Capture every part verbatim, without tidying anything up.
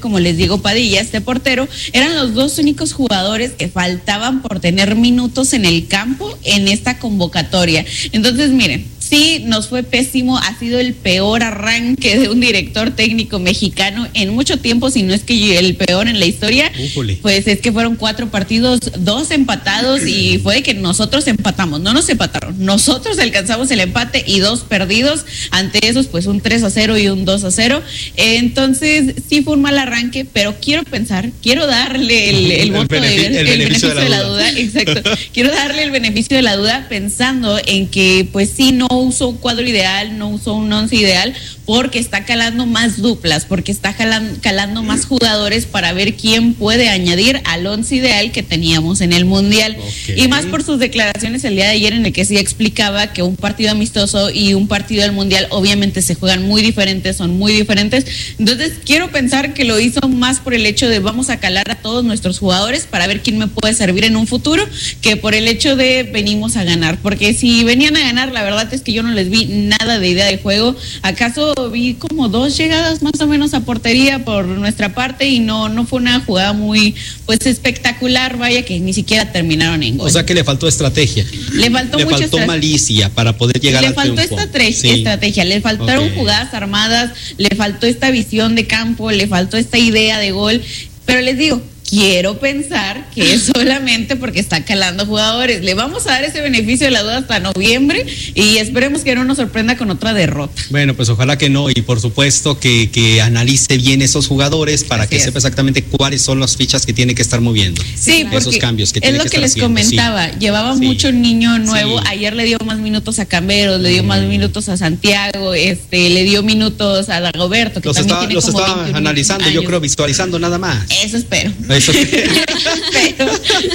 como les digo, Padilla, este portero, eran los dos únicos jugadores que faltaban por tener minutos en el campo en esta convocatoria. Entonces, miren, sí, nos fue pésimo, ha sido el peor arranque de un director técnico mexicano en mucho tiempo, si no es que el peor en la historia. Ujule. Pues es que fueron cuatro partidos, dos empatados y fue de que nosotros empatamos, no nos empataron, nosotros alcanzamos el empate y dos perdidos, ante esos pues un tres a cero y un dos a cero. Entonces sí fue un mal arranque, pero quiero pensar, quiero darle el, el voto el, beneficio, de, el, el beneficio, beneficio de la, de la duda. duda, exacto, quiero darle el beneficio de la duda pensando en que pues sí, no usó un cuadro ideal, no usó un once ideal, porque está calando más duplas, porque está calando, calando más jugadores para ver quién puede añadir al once ideal que teníamos en el Mundial. Okay. Y más por sus declaraciones el día de ayer, en el que sí explicaba que un partido amistoso y un partido del Mundial obviamente se juegan muy diferentes, son muy diferentes. Entonces quiero pensar que lo hizo más por el hecho de vamos a calar a todos nuestros jugadores para ver quién me puede servir en un futuro, que por el hecho de venimos a ganar, porque si venían a ganar, la verdad es que yo no les vi nada de idea de juego. Acaso vi como dos llegadas más o menos a portería por nuestra parte y no, no fue una jugada muy pues espectacular, vaya, que ni siquiera terminaron en gol. O sea que le faltó estrategia. Le faltó le mucha faltó estra... malicia para poder llegar le al faltó triunfo. Esta tre- sí. estrategia, le faltaron okay. jugadas armadas, le faltó esta visión de campo, le faltó esta idea de gol, pero les digo, quiero pensar que es solamente porque está calando jugadores. Le vamos a dar ese beneficio de la duda hasta noviembre y esperemos que no nos sorprenda con otra derrota. Bueno, pues ojalá que no, y por supuesto que, que analice bien esos jugadores para Así que es. sepa exactamente cuáles son las fichas que tiene que estar moviendo. Sí, porque esos cambios que es tiene lo que, que estar les haciendo. comentaba, sí. llevaba sí. mucho niño nuevo, sí. ayer le dio más minutos a Camberos, le dio mm. más minutos a Santiago, este, le dio minutos a Dagoberto, que los también está, tiene los como está analizando, años. Yo creo, visualizando nada más. Eso espero. Eso espero. Pero...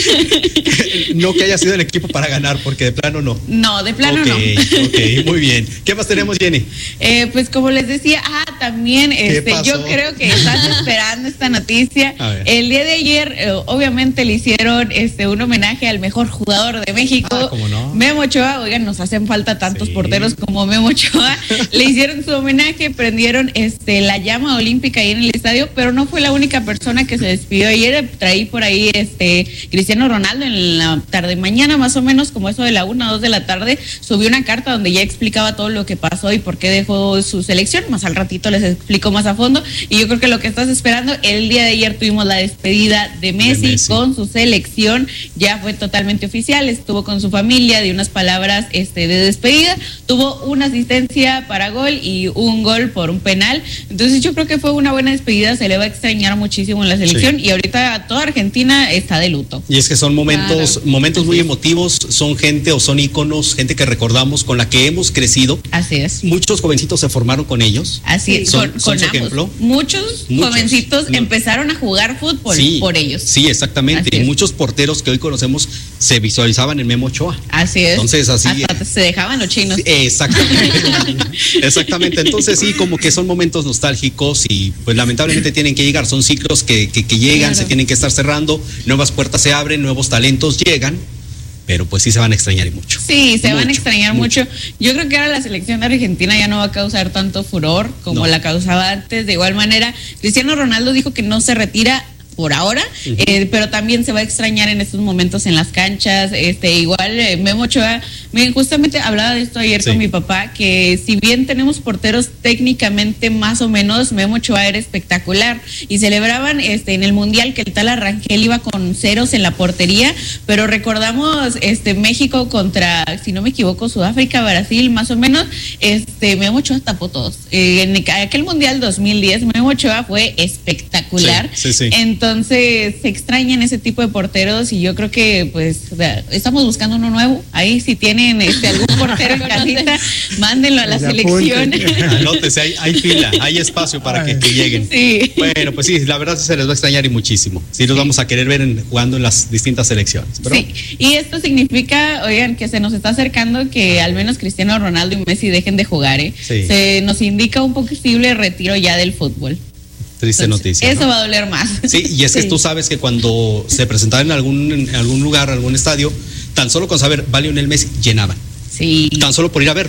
no que haya sido el equipo para ganar, porque de plano no. No, de plano okay, no. Ok, muy bien. ¿Qué más tenemos, Jenny? Eh, pues como les decía, ah, también este, yo creo que están esperando esta noticia. El día de ayer, eh, obviamente le hicieron este un homenaje al mejor jugador de México, ah, ¿cómo no? Memo Ochoa. Oigan, nos hacen falta tantos sí. porteros como Memo Ochoa. Le hicieron su homenaje, prendieron este la llama olímpica ahí en el estadio, pero no fue la única persona que se despidió ayer. Traí por ahí este Cristiano Ronaldo en la tarde mañana, más o menos como eso de la una, dos de la tarde, subió una carta donde ya explicaba todo lo que pasó y por qué dejó su selección. Más al ratito les explico más a fondo, y yo creo que lo que estás esperando, el día de ayer tuvimos la despedida de Messi, de Messi. con su selección, ya fue totalmente oficial, estuvo con su familia, dio unas palabras este de despedida, tuvo una asistencia para gol y un gol por un penal. Entonces yo creo que fue una buena despedida, se le va a extrañar muchísimo en la selección, sí. y ahorita toda Argentina está de luto. Y es que son momentos, claro. momentos muy emotivos, son gente o son íconos, gente que recordamos, con la que hemos crecido. Así es. Muchos jovencitos se formaron con ellos. Así es. Son, con, son con su ambos. ejemplo. Muchos, muchos jovencitos no. empezaron a jugar fútbol sí, por ellos. Sí, exactamente. Así y es. muchos porteros que hoy conocemos se visualizaban en Memo Ochoa. Así es. Entonces, así. Hasta se dejaban los chinos. Exactamente. Exactamente. Entonces, sí, como que son momentos nostálgicos y pues lamentablemente tienen que llegar. Son ciclos que, que, que llegan, claro. se tienen que estar cerrando, nuevas puertas se abren, nuevos talentos llegan. Pero pues sí se van a extrañar mucho. Sí, se mucho, van a extrañar mucho. mucho. Yo creo que ahora la selección de Argentina ya no va a causar tanto furor como no. la causaba antes. De igual manera, Cristiano Ronaldo dijo que no se retira por ahora, uh-huh. eh, pero también se va a extrañar en estos momentos en las canchas. Este, igual eh, Memo Ochoa, miren, justamente hablaba de esto ayer sí. con mi papá, que si bien tenemos porteros técnicamente más o menos, Memo Ochoa era espectacular y celebraban este en el Mundial que el tal Arrangel iba con ceros en la portería, pero recordamos este México contra, si no me equivoco, Sudáfrica, Brasil, más o menos, este Memo Ochoa tapó todos. Eh, en aquel Mundial dos mil diez, Memo Ochoa fue espectacular. Sí, sí, sí. Entonces Entonces se extrañan ese tipo de porteros y yo creo que pues estamos buscando uno nuevo. Ahí si tienen este, algún portero en casita, mándenlo a la selección. Anótese, hay, hay fila, hay espacio para que, que lleguen. Sí. Bueno, pues sí, la verdad se les va a extrañar y muchísimo. Sí, los sí. vamos a querer ver en, jugando en las distintas selecciones. ¿Pero? Sí, y esto significa, oigan, que se nos está acercando que al menos Cristiano Ronaldo y Messi dejen de jugar, ¿eh? Sí. Se nos indica un posible retiro ya del fútbol. Triste Entonces, noticia. Eso ¿no? va a doler más. Sí, y es que sí. tú sabes que cuando se presentaban en algún, en algún lugar, algún estadio, tan solo con saber va Lionel Messi, llenaban. Sí. Tan solo por ir a verlo. Sí,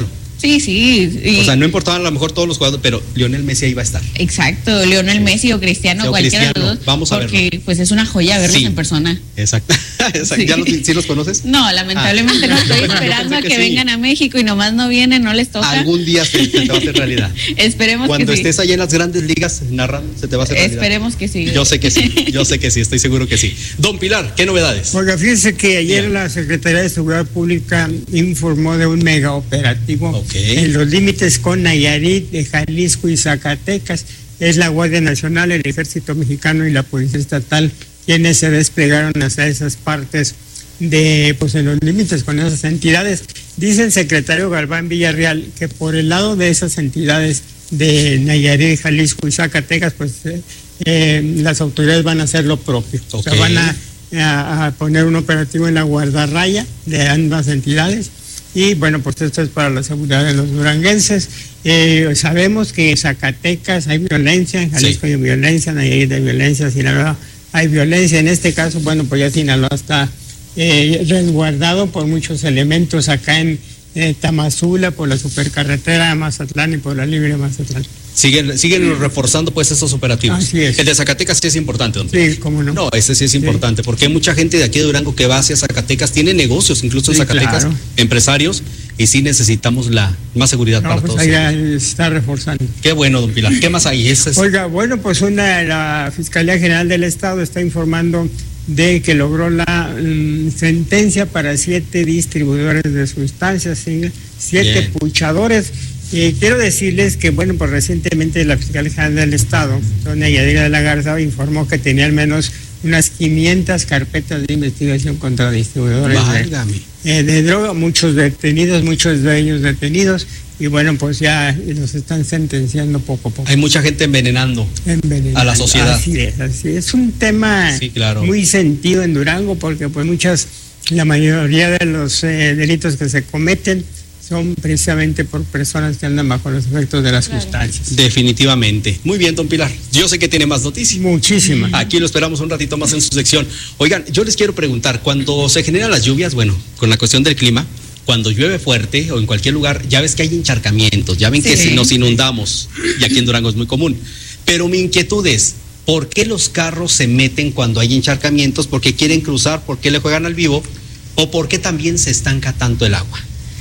Sí, sí. Y, o sea, no importaban a lo mejor todos los jugadores, pero Lionel Messi ahí va a estar. Exacto, Lionel sí. Messi o Cristiano, o cualquiera Cristiano. de los dos. Vamos a porque verlo. Pues es una joya verlos sí. en persona. Exacto. Exacto. Sí. ¿Ya los, ¿sí los conoces? No, lamentablemente ah. no estoy esperando a que, que sí. vengan a México y nomás no vienen, no les toca. Algún día se, se te va a hacer realidad. Esperemos Cuando que estés sí. allá en las grandes ligas narrando, se te va a hacer realidad. Esperemos que sí. Yo sé que sí, yo sé que sí, estoy seguro que sí. Don Pilar, ¿qué novedades? Oiga, fíjense que ayer yeah. la Secretaría de Seguridad Pública informó de un mega operativo okay. en los límites con Nayarit, de Jalisco y Zacatecas. Es la Guardia Nacional, el Ejército Mexicano y la Policía Estatal quienes se desplegaron hacia esas partes de, pues en los límites con esas entidades. Dice el secretario Galván Villarreal que por el lado de esas entidades de Nayarit, Jalisco y Zacatecas, pues eh, eh, las autoridades van a hacer lo propio. Okay. O sea, van a, a, a poner un operativo en la guardarraya de ambas entidades. Y bueno, pues esto es para la seguridad de los duranguenses. Eh, sabemos que en Zacatecas hay violencia, en Jalisco sí. hay violencia, en Nayarit hay violencia, Sinaloa hay violencia. En este caso, bueno, pues ya Sinaloa está eh, resguardado por muchos elementos acá en eh, Tamazula, por la supercarretera de Mazatlán y por la libre de Mazatlán. Siguen, siguen reforzando pues estos operativos. Así es. El de Zacatecas sí es importante, don Sí, cómo no. No, ese sí es importante, sí. porque hay mucha gente de aquí de Durango que va hacia Zacatecas, tiene negocios incluso sí, en Zacatecas, claro. empresarios, y sí necesitamos la más seguridad no, para pues todos. Ahí está reforzando. Qué bueno, don Pilar. ¿Qué más hay? ¿Es, es... Oiga, bueno, pues una la Fiscalía General del Estado está informando de que logró la um, sentencia para siete distribuidores de sustancias, siete Bien. puchadores. Eh, quiero decirles que, bueno, pues recientemente la Fiscalía General del Estado, doña Yadira de la Garza, informó que tenía al menos unas quinientas carpetas de investigación contra distribuidores de, eh, de droga, muchos detenidos, muchos de ellos detenidos, y bueno, pues ya los están sentenciando poco a poco. Hay mucha gente envenenando, envenenando a la sociedad. Así es, así es. Es un tema sí, claro. muy sentido en Durango, porque pues muchas, la mayoría de los eh, delitos que se cometen son precisamente por personas que andan bajo los efectos de las claro. sustancias. Definitivamente. Muy bien, don Pilar. Yo sé que tiene más noticias. Muchísimas. Aquí lo esperamos un ratito más en su sección. Oigan, yo les quiero preguntar, cuando se generan las lluvias, bueno, con la cuestión del clima, cuando llueve fuerte o en cualquier lugar, ya ves que hay encharcamientos, ya ven sí. que nos inundamos, y aquí en Durango es muy común. Pero mi inquietud es, ¿por qué los carros se meten cuando hay encharcamientos? ¿Por qué quieren cruzar? ¿Por qué le juegan al vivo? ¿O por qué también se estanca tanto el agua?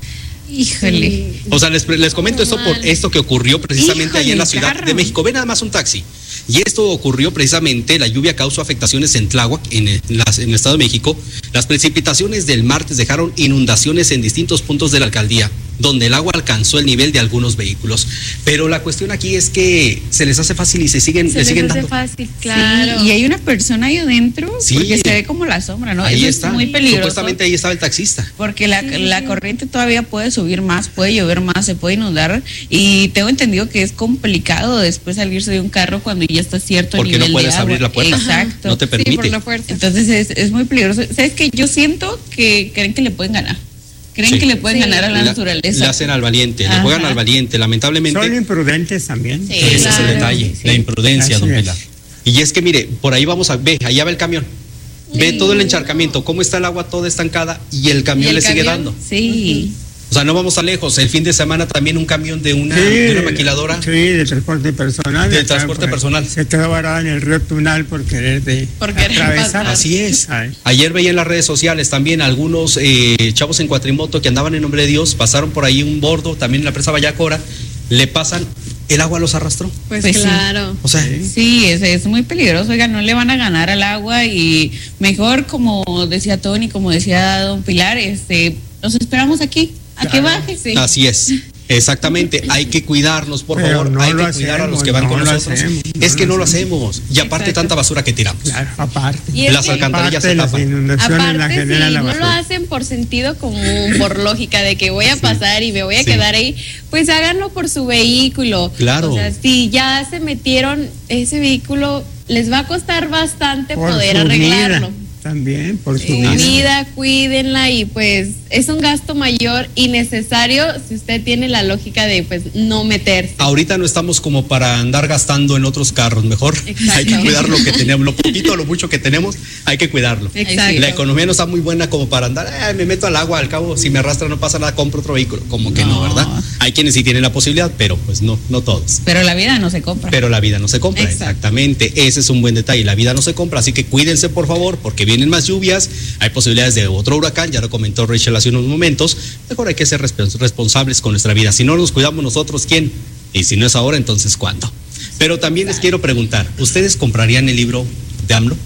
Híjole. Sí. O sea, les, les comento esto por esto que ocurrió precisamente Híjole, ahí en la Ciudad carro. de México. Ve nada más un taxi. Y esto ocurrió precisamente, la lluvia causó afectaciones en Tláhuac, en el, en, las, en el Estado de México. Las precipitaciones del martes dejaron inundaciones en distintos puntos de la alcaldía, donde el agua alcanzó el nivel de algunos vehículos. Pero la cuestión aquí es que se les hace fácil y se siguen, se le siguen les hace dando. fácil, claro. Sí, y hay una persona ahí adentro, sí. porque se ve como la sombra, ¿no? Ahí Eso está. Es muy peligroso. Supuestamente ahí estaba el taxista. Porque la, sí. la corriente todavía puede subir más, puede llover más, se puede inundar. Y tengo entendido que es complicado después salirse de un carro cuando ya está cierto porque nivel no puedes de agua. abrir la puerta. Exacto. No te permite. Sí, por la fuerza. Entonces es, es muy peligroso. ¿Sabes qué? Yo siento que creen que le pueden ganar. Creen sí. que le pueden sí. ganar a la, la naturaleza. Le hacen al valiente, Ajá. le juegan al valiente, lamentablemente. Son imprudentes también. Sí, ese claro. es el detalle, sí. la imprudencia, Así don es. Pilar. Y es que mire, por ahí vamos a ver, allá va el camión. Ve sí. todo el encharcamiento, cómo está el agua toda estancada y el camión ¿Y el le camión? sigue dando. Sí. Uh-huh. O sea, no vamos tan lejos. El fin de semana también un camión de una, sí, de una maquiladora. Sí, de transporte personal. De transporte personal. Se quedó varada en el río Tunal por querer de por querer atravesar. pasar. Así es. Ay. Ayer veía en las redes sociales también algunos eh, chavos en cuatrimoto que andaban en nombre de Dios, pasaron por ahí un bordo, también en la presa Vallacora, le pasan, el agua los arrastró. Pues, pues claro. Sí. O sea, sí, es, es muy peligroso, oiga, no le van a ganar al agua y mejor, como decía Tony, como decía don Pilar, este, los esperamos aquí. ¿A qué baje? Sí. Así es. Exactamente, hay que cuidarnos, por Pero favor, no hay que hacemos, cuidar a los que van no con nosotros. Hacemos, es no que no lo hacemos. hacemos. Y aparte Exacto. tanta basura que tiramos. Claro, aparte. Y Las que, alcantarillas aparte se las tapan. inundaciones aparte, la si genera la no basura. lo hacen por sentido común, por lógica de que voy a Sí. pasar y me voy a Sí. quedar ahí, pues háganlo por su vehículo. Claro. O sea, si ya se metieron ese vehículo, les va a costar bastante Por poder su arreglarlo. vida, también, por su Su vida. vida, cuídenla y pues es un gasto mayor y necesario si usted tiene la lógica de pues no meterse. Ahorita no estamos como para andar gastando en otros carros, mejor Exacto. hay que cuidar lo que tenemos, lo poquito o lo mucho que tenemos, hay que cuidarlo. Exacto. La economía no está muy buena como para andar, eh, me meto al agua, al cabo si me arrastra no pasa nada, compro otro vehículo, como que no, no, ¿verdad? Hay quienes sí tienen la posibilidad, pero pues no, no todos. Pero la vida no se compra. Pero la vida no se compra, Exacto. exactamente, ese es un buen detalle, la vida no se compra, así que cuídense por favor, porque vienen más lluvias, hay posibilidades de otro huracán, ya lo comentó Rachel hace unos momentos, mejor hay que ser responsables con nuestra vida, si no nos cuidamos nosotros, ¿quién? Y si no es ahora, entonces ¿cuándo? Pero también les quiero preguntar, ¿ustedes comprarían el libro de AMLO?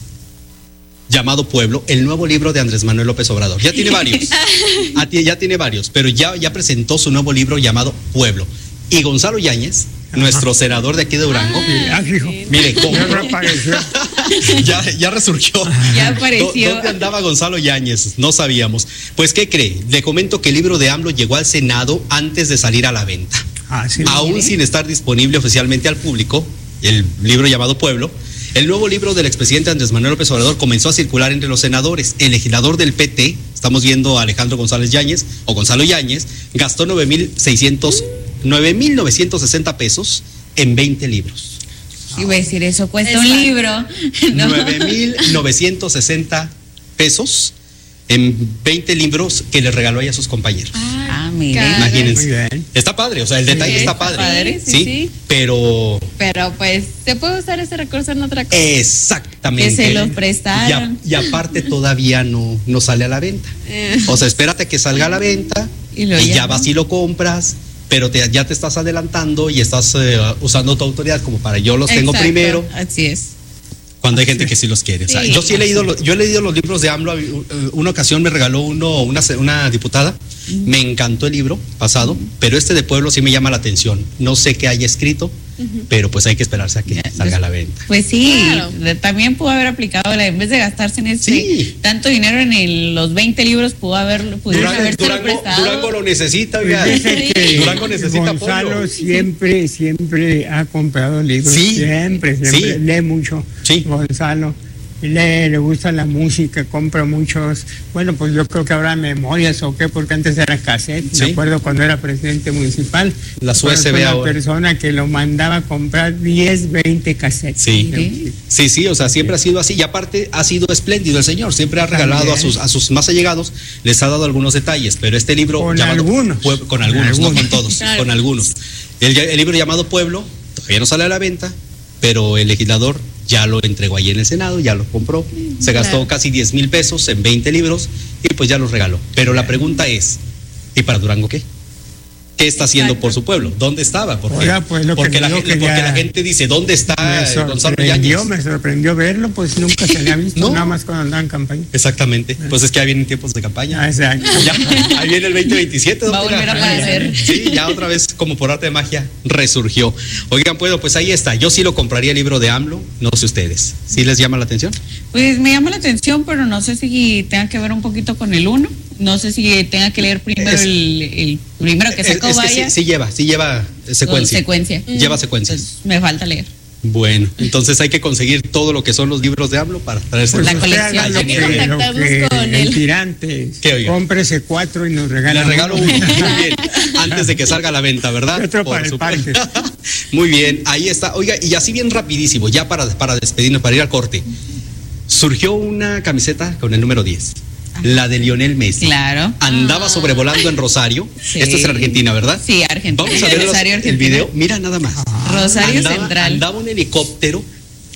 Llamado Pueblo, el nuevo libro de Andrés Manuel López Obrador. Ya tiene varios, ya tiene varios, pero ya, ya presentó su nuevo libro llamado Pueblo. Y Gonzalo Yáñez, nuestro Ajá. senador de aquí de Durango, ah, mire, ¿cómo? Ya, ya, ya resurgió. Ya apareció. ¿Dónde andaba Gonzalo Yáñez? No sabíamos. Pues, ¿qué cree? Le comento que el libro de AMLO llegó al Senado antes de salir a la venta. Ah, sí, Aún ¿sí? sin estar disponible oficialmente al público, el libro llamado Pueblo. El nuevo libro del expresidente Andrés Manuel López Obrador comenzó a circular entre los senadores. El legislador del P T, estamos viendo a Alejandro González Yáñez, o Gonzalo Yáñez, gastó nueve mil novecientos sesenta pesos en veinte libros. Iba a decir, eso cuesta un libro. ¿No? nueve mil novecientos sesenta pesos en veinte libros que le regaló ella a sus compañeros. Ah, mire. Imagínense. Está padre, o sea, el detalle sí, está, está padre. padre sí, ¿sí? sí. Pero. Pero pues se puede usar ese recurso en otra cosa. Exactamente. Que se los prestaron. Y, a, y aparte todavía no, no sale a la venta. Eh. O sea, espérate que salga a la venta y, y ya vas y lo compras. Pero te, ya te estás adelantando y estás eh, usando tu autoridad como para yo los tengo Exacto. primero. Así es. Cuando hay gente que sí los quiere. O sea, Sí, yo sí he leído, yo he leído los libros de AMLO. Una ocasión me regaló uno, una, una diputada. Uh-huh. Me encantó el libro pasado, uh-huh. pero este de Pueblo sí me llama la atención. No sé qué haya escrito, uh-huh. pero pues hay que esperarse a que ya, salga a la venta. Pues sí, claro. También pudo haber aplicado, la, en vez de gastarse en ese sí. tanto dinero en el, los veinte libros, pudo haber pudieron haberse Durango, prestado. Durango lo necesita, oiga. Sí. Durango necesita Gonzalo Pueblo. siempre, siempre ha comprado libros. Sí. Siempre, siempre. Sí. Lee mucho. Sí. Gonzalo. Le, le gusta la música, compra muchos, bueno, pues yo creo que habrá memorias o qué, porque antes era cassette, ¿sí? Me acuerdo cuando era presidente municipal, las U S B una ahora. persona que lo mandaba a comprar diez, veinte cassettes. Sí. ¿Sí? sí, sí, o sea, siempre ha sido así, y aparte ha sido espléndido el señor, siempre ha regalado También. a sus a sus más allegados, les ha dado algunos detalles, pero este libro con llamado algunos, Pueblo, con algunos, algunos, no con todos, claro. con algunos. El, el libro llamado Pueblo todavía no sale a la venta, pero el legislador ya lo entregó ahí en el Senado, ya lo compró, se gastó claro. casi diez mil pesos en veinte libros y pues ya los regaló. Pero la pregunta es, ¿y para Durango qué? ¿Qué está haciendo por su pueblo? ¿Dónde estaba? Porque, Oiga, pues lo porque, que la, que porque la gente dice, ¿dónde está Gonzalo Yáñez? Me sorprendió verlo, pues nunca se le ha visto, ¿no? Nada más cuando andaba en campaña. Exactamente, pues es que ya vienen tiempos de campaña. Ah, exacto. Ya, ahí viene el veinte veintisiete. Va a volver a aparecer. Sí, ya otra vez, como por arte de magia, resurgió. Oigan, pues, pues ahí está, yo sí lo compraría el libro de AMLO, no sé ustedes. ¿Sí les llama la atención? Pues me llama la atención, pero no sé si tenga que ver un poquito con el uno. No sé si tenga que leer primero es, el, el primero que sacó, es, es vaya. Que sí, sí lleva, sí lleva secuencia. secuencia. Lleva secuencia. Pues me falta leer. Bueno, entonces hay que conseguir todo lo que son los libros de AMLO para traerse pues la colección. Lo que, contactarnos lo que con el él. Tirantes. ¿Qué, oiga? Cómprese cuatro y nos regala Le regalo uno. uno. Muy bien. Antes de que salga a la venta, ¿verdad? Y otro para el parque. Muy bien, ahí está. Oiga, y así bien rapidísimo, ya para, para despedirnos, para ir al corte. Surgió una camiseta con el número diez. La de Lionel Messi. Claro. Andaba ah. sobrevolando en Rosario. Sí. Esto es en Argentina, ¿verdad? Sí, Argentina. Vamos a ver Rosario, el video. Mira nada más. Rosario andaba, Central. Andaba un helicóptero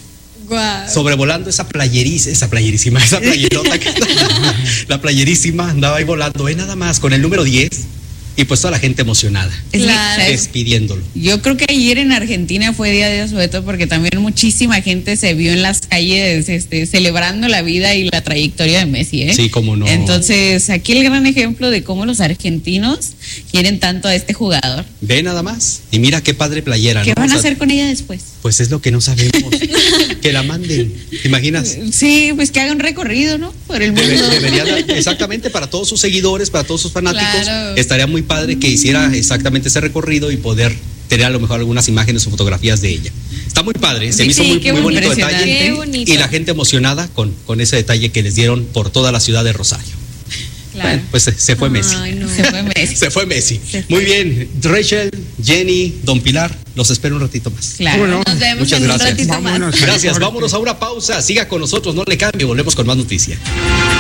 wow. sobrevolando esa playerísima, esa playerísima, esa playerota que la playerísima andaba ahí volando, ¿eh? Nada más, con el número diez. Y pues toda la gente emocionada, claro. despidiéndolo. Yo creo que ayer en Argentina fue día de asueto porque también muchísima gente se vio en las calles este, celebrando la vida y la trayectoria de Messi, ¿eh? Sí, cómo no. Entonces, aquí el gran ejemplo de cómo los argentinos quieren tanto a este jugador. Ve nada más. Y mira qué padre playera, ¿Qué ¿no? van O sea, a hacer con ella después? Pues es lo que no sabemos. Que la manden, ¿te imaginas? Sí, pues que haga un recorrido, ¿no? Por el mundo. Debe, debería dar, exactamente, para todos sus seguidores, para todos sus fanáticos. Claro. Estaría muy padre que hiciera exactamente ese recorrido y poder tener a lo mejor algunas imágenes o fotografías de ella. Está muy padre, se Sí, me hizo sí, muy, qué muy bonito impresionante. detalle. Qué bonito. Y la gente emocionada con, con ese detalle que les dieron por toda la ciudad de Rosario. Claro. Bueno, pues se, se fue Messi. Ay, no. Se fue Messi. Se fue Messi. Se fue. Muy bien, Rachel, Jenny, Don Pilar, los espero un ratito más. Claro, Bueno, nos vemos muchas en gracias. un ratito Vámonos. más. Gracias, vámonos a una pausa. Siga con nosotros, no le cambie, volvemos con más noticias.